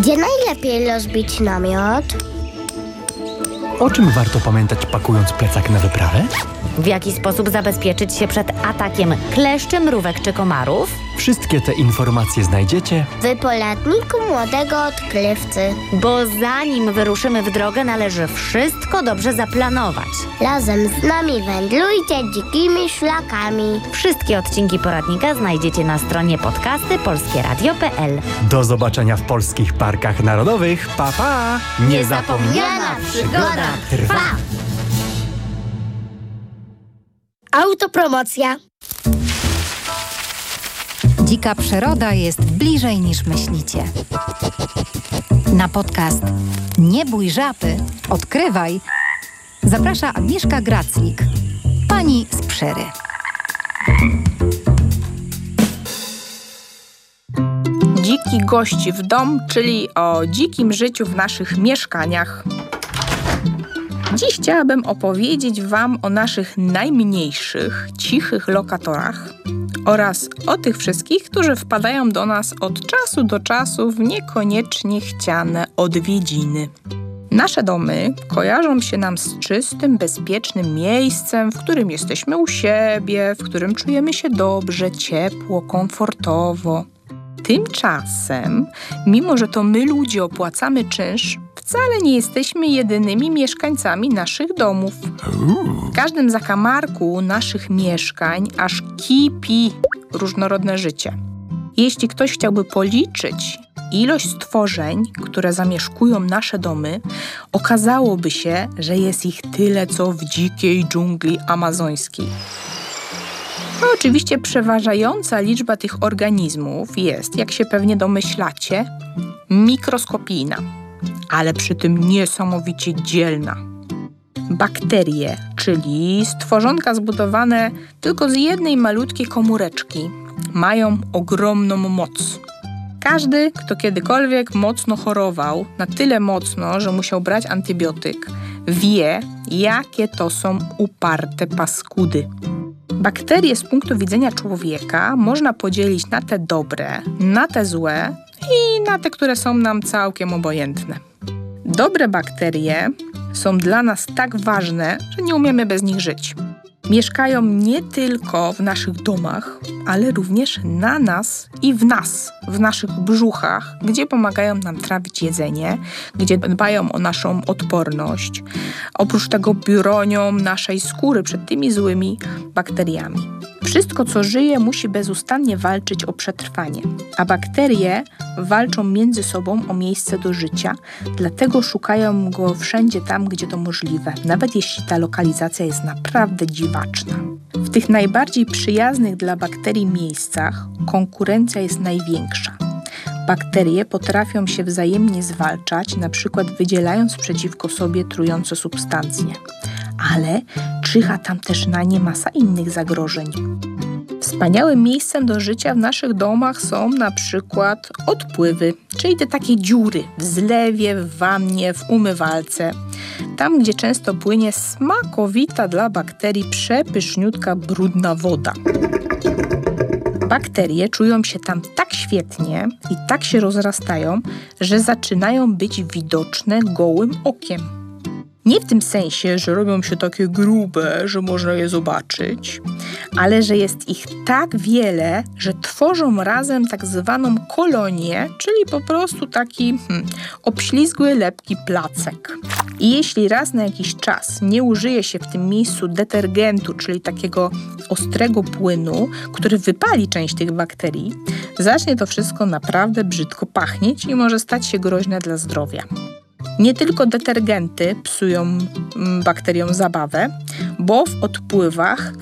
Gdzie najlepiej rozbić namiot? O czym warto pamiętać, pakując plecak na wyprawę? W jaki sposób zabezpieczyć się przed atakiem kleszczy, mrówek czy komarów? Wszystkie te informacje znajdziecie W poradniku młodego odkrywcy. Bo zanim wyruszymy w drogę, należy wszystko dobrze zaplanować. Razem z nami wędrujcie dzikimi szlakami. Wszystkie odcinki poradnika znajdziecie na stronie podcasty polskieradio.pl. Do zobaczenia w polskich parkach narodowych. Pa, pa! Niezapomniana przygoda trwa! Autopromocja. Dzika przyroda jest bliżej niż myślicie. Na podcast Nie bój żaby, odkrywaj zaprasza Agnieszka Graclik, pani z Przery. Dziki gości w dom, czyli o dzikim życiu w naszych mieszkaniach. Dziś chciałabym opowiedzieć Wam o naszych najmniejszych, cichych lokatorach oraz o tych wszystkich, którzy wpadają do nas od czasu do czasu w niekoniecznie chciane odwiedziny. Nasze domy kojarzą się nam z czystym, bezpiecznym miejscem, w którym jesteśmy u siebie, w którym czujemy się dobrze, ciepło, komfortowo. Tymczasem, mimo że to my ludzie opłacamy czynsz, wcale nie jesteśmy jedynymi mieszkańcami naszych domów. W każdym zakamarku naszych mieszkań aż kipi różnorodne życie. Jeśli ktoś chciałby policzyć ilość stworzeń, które zamieszkują nasze domy, okazałoby się, że jest ich tyle, co w dzikiej dżungli amazońskiej. No, oczywiście przeważająca liczba tych organizmów jest, jak się pewnie domyślacie, mikroskopijna, ale przy tym niesamowicie dzielna. Bakterie, czyli stworzonka zbudowane tylko z jednej malutkiej komóreczki, mają ogromną moc. Każdy, kto kiedykolwiek mocno chorował, na tyle mocno, że musiał brać antybiotyk, wie, jakie to są uparte paskudy. Bakterie z punktu widzenia człowieka można podzielić na te dobre, na te złe i na te, które są nam całkiem obojętne. Dobre bakterie są dla nas tak ważne, że nie umiemy bez nich żyć. Mieszkają nie tylko w naszych domach, ale również na nas i w nas, w naszych brzuchach, gdzie pomagają nam trawić jedzenie, gdzie dbają o naszą odporność. Oprócz tego bronią naszej skóry przed tymi złymi bakteriami. Wszystko, co żyje, musi bezustannie walczyć o przetrwanie, a bakterie walczą między sobą o miejsce do życia, dlatego szukają go wszędzie tam, gdzie to możliwe, nawet jeśli ta lokalizacja jest naprawdę dziwaczna. W tych najbardziej przyjaznych dla bakterii miejscach konkurencja jest największa. Bakterie potrafią się wzajemnie zwalczać, na przykład wydzielając przeciwko sobie trujące substancje. Ale czyha tam też na nie masa innych zagrożeń. Wspaniałym miejscem do życia w naszych domach są na przykład odpływy, czyli te takie dziury w zlewie, w wannie, w umywalce. Tam, gdzie często płynie smakowita dla bakterii przepyszniutka, brudna woda. Bakterie czują się tam tak świetnie i tak się rozrastają, że zaczynają być widoczne gołym okiem. Nie w tym sensie, że robią się takie grube, że można je zobaczyć, ale że jest ich tak wiele, że tworzą razem tak zwaną kolonię, czyli po prostu taki obślizgły, lepki placek. I jeśli raz na jakiś czas nie użyje się w tym miejscu detergentu, czyli takiego ostrego płynu, który wypali część tych bakterii, zacznie to wszystko naprawdę brzydko pachnieć i może stać się groźne dla zdrowia. Nie tylko detergenty psują bakteriom zabawę, bo w odpływach